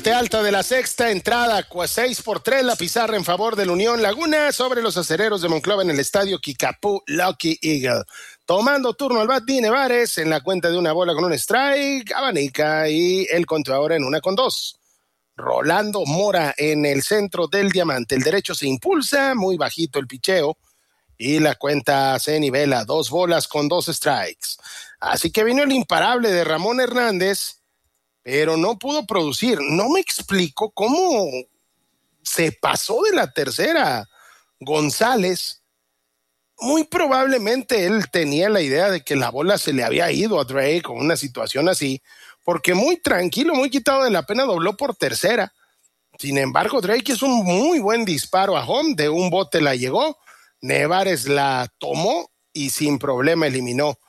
Parte alta de la sexta entrada, 6-3 la pizarra en favor del Unión Laguna sobre los acereros de Monclova en el estadio Kickapoo Lucky Eagle. Tomando turno al bat, Nevares en la cuenta de una bola con un strike, abanica y el contador en 1-2. Rolando Mora en el centro del diamante. El derecho se impulsa, muy bajito el picheo y la cuenta se nivela, 2 bolas con 2 strikes. Así que vino el imparable de Ramón Hernández, pero no pudo producir. No me explico cómo se pasó de la tercera González. Muy probablemente él tenía la idea de que la bola se le había ido a Drake con una situación así, porque muy tranquilo, muy quitado de la pena, dobló por tercera. Sin embargo, Drake hizo un muy buen disparo a home, de un bote la llegó, Nevares la tomó y sin problema eliminó